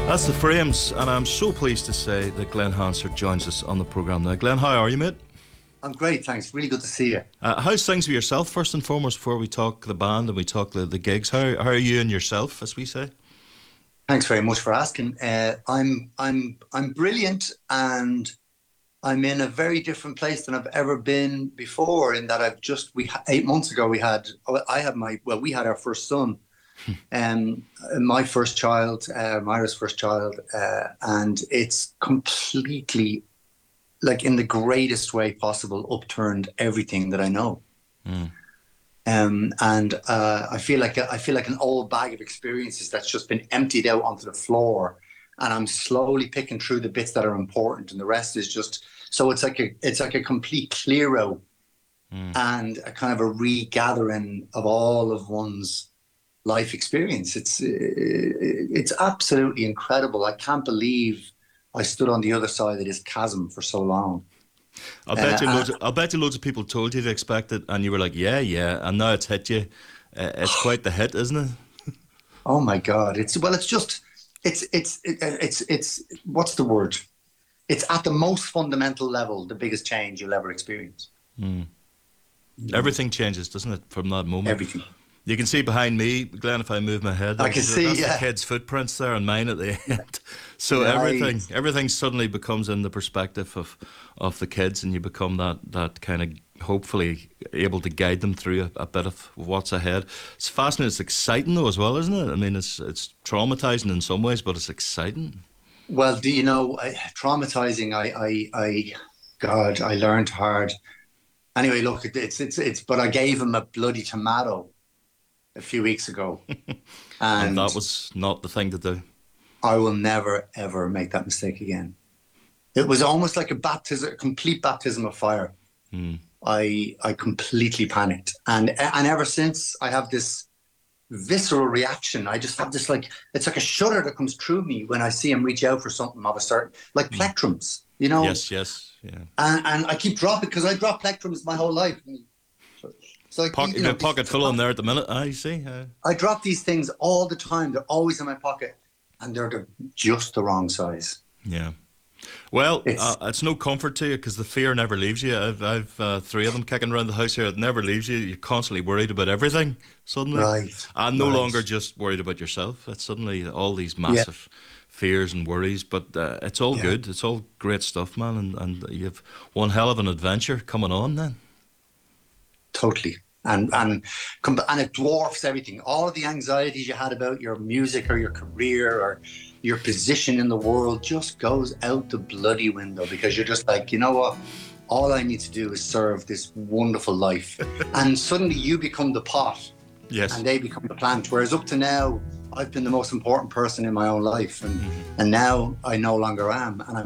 That's the Frames, and I'm so pleased to say that Glenn Hansard joins us on the programme now. Glenn, how are you, mate? I'm great, thanks. Really good to see you. How's things with yourself, first and foremost, before we talk the band and we talk the gigs? How are you and yourself, as we say? Thanks very much for asking. I'm brilliant, and I'm in a very different place than I've ever been before. In that 8 months ago we had our first son, my first child, Myra's first child, and it's completely, like in the greatest way possible, upturned everything that I know. I feel like an old bag of experiences that's just been emptied out onto the floor, and I'm slowly picking through the bits that are important, and the rest is just so it's like a complete clear out and a kind of a regathering of all of one's life experience. It's absolutely incredible. I can't believe I stood on the other side of this chasm for so long. I'll bet you loads of people told you to expect it, and you were like, yeah, and now it's hit you. It's quite the hit, isn't it? Oh my God! It's what's the word? It's at the most fundamental level, the biggest change you'll ever experience. Everything changes, doesn't it, from that moment? Everything. You can see behind me, Glenn, if I move my head. I can see, that's yeah. the kids' footprints there and mine at the end. So Right. everything suddenly becomes in the perspective of the kids, and you become that kind of, hopefully, able to guide them through a bit of what's ahead. It's fascinating. It's exciting, though, as well, isn't it? I mean, it's traumatizing in some ways, but it's exciting. Well, do you know, traumatizing? God, I learned hard. Anyway, look, it's. But I gave him a bloody tomato a few weeks ago, And that was not the thing to do. I will never ever make that mistake again. It was almost like a complete baptism of fire. I completely panicked, and ever since I have this visceral reaction. I just have this it's like a shudder that comes through me when I see him reach out for something of a certain, like plectrums, you know. Yes, yeah. And I keep dropping because I drop plectrums my whole life. So like, Pocket full in there at the minute. I see. I drop these things all the time. They're always in my pocket, and they're just the wrong size. Yeah. Well, it's no comfort to you because the fear never leaves you. I've 3 of them kicking around the house here. It never leaves you. You're constantly worried about everything suddenly. Right. And no longer just worried about yourself. It's suddenly all these massive fears and worries. But it's all good. It's all great stuff, man. And you've one hell of an adventure coming on then. Totally. And it dwarfs everything. All of the anxieties you had about your music or your career or your position in the world just goes out the bloody window, because you're just like, you know what? All I need to do is serve this wonderful life. And suddenly you become the pot. Yes. And they become the plant. Whereas up to now, I've been the most important person in my own life. And now I no longer am. And I'm